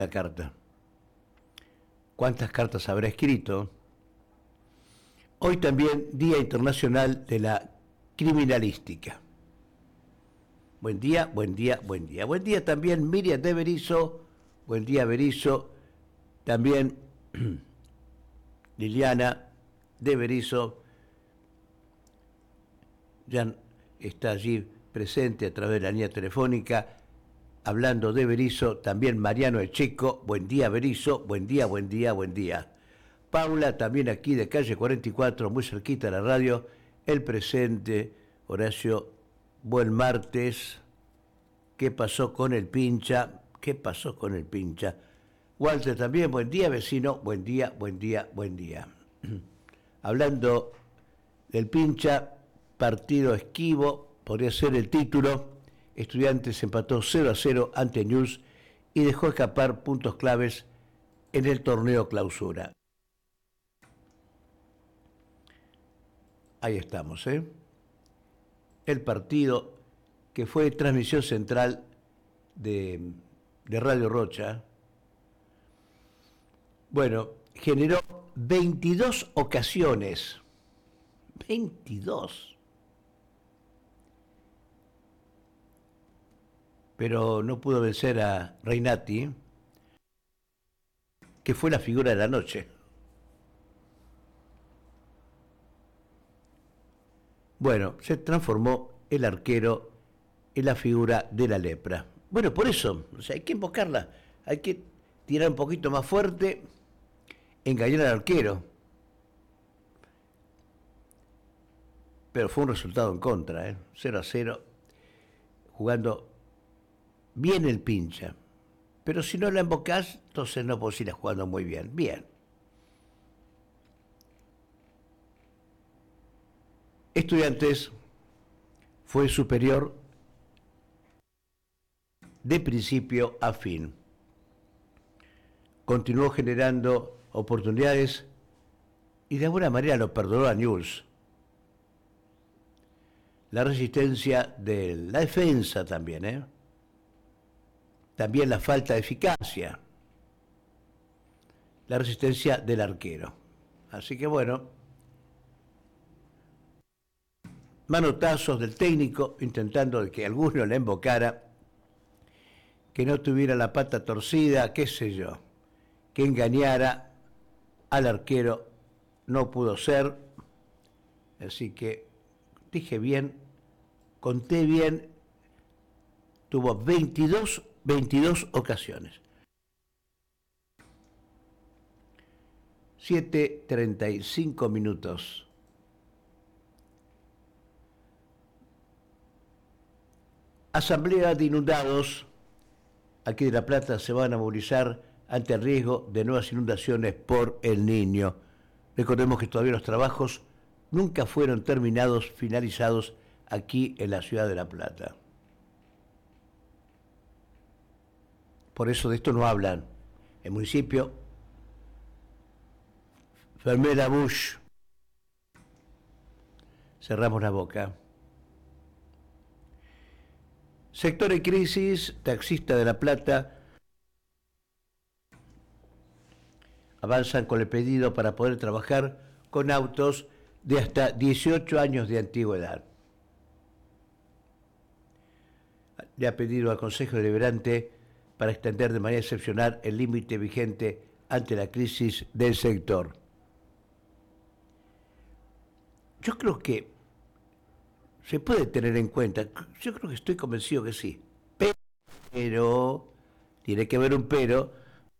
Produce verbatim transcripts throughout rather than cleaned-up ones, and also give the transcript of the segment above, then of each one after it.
la carta. ¿Cuántas cartas habrá escrito? Hoy también Día Internacional de la Criminalística. Buen día, buen día, buen día. Buen día también Miriam de Berizo. Buen día Berizo. También Liliana de Berizo. Ya está allí presente a través de la línea telefónica. Hablando de Berizo, también Mariano Echeco. Buen día Berizo. Buen día, buen día, buen día. Paula, también aquí de calle cuarenta y cuatro, muy cerquita de la radio, el presente. Horacio, buen martes. ¿Qué pasó con el pincha? ¿Qué pasó con el pincha? Walter también, buen día vecino, buen día, buen día, buen día. Hablando del pincha, partido esquivo, podría ser el título. Estudiantes empató cero a cero ante News y dejó escapar puntos claves en el torneo clausura. Ahí estamos, ¿eh? El partido que fue transmisión central de, de Radio Rocha, bueno, generó veintidós ocasiones. veintidós. Pero no pudo vencer a Reinati, que fue la figura de la noche. Bueno, se transformó el arquero en la figura de la lepra. Bueno, por eso, o sea, hay que invocarla, hay que tirar un poquito más fuerte, engañar al arquero. Pero fue un resultado en contra, ¿eh? cero a cero, jugando bien el pincha. Pero si no la invocás, entonces no podés ir jugando muy bien. Bien. Estudiantes fue superior de principio a fin. Continuó generando oportunidades y de alguna manera lo perdonó a Newell's. La resistencia de la defensa también, ¿eh? También la falta de eficacia. La resistencia del arquero. Así que bueno, manotazos del técnico intentando que alguno la invocara, que no tuviera la pata torcida, qué sé yo, que engañara al arquero, no pudo ser. Así que dije bien, conté bien, tuvo veintidós, veintidós ocasiones. siete treinta y cinco minutos. Asamblea de inundados. Aquí de La Plata se van a movilizar ante el riesgo de nuevas inundaciones por El Niño. Recordemos que todavía los trabajos nunca fueron terminados, finalizados aquí en la ciudad de La Plata. Por eso de esto no hablan. El municipio, Fermera Bush, cerramos la boca. Sector en crisis, taxista de La Plata, avanzan con el pedido para poder trabajar con autos de hasta dieciocho años de antigüedad. Le ha pedido al Consejo Deliberante para extender de manera excepcional el límite vigente ante la crisis del sector. Yo creo que se puede tener en cuenta, yo creo que estoy convencido que sí, pero, tiene que haber un pero,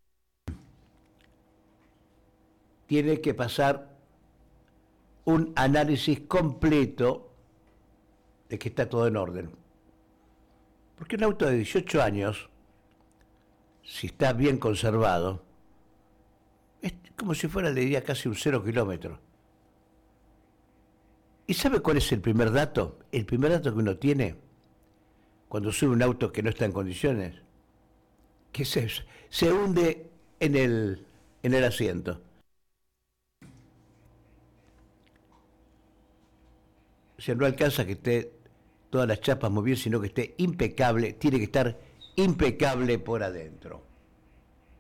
tiene que pasar un análisis completo de que está todo en orden. Porque un auto de dieciocho años, si está bien conservado, es como si fuera, le diría, casi un cero kilómetro. ¿Y sabe cuál es el primer dato? El primer dato que uno tiene cuando sube un auto que no está en condiciones, que se, se hunde en el, en el asiento. O sea, no alcanza que esté todas las chapas muy bien, sino que esté impecable, tiene que estar impecable por adentro.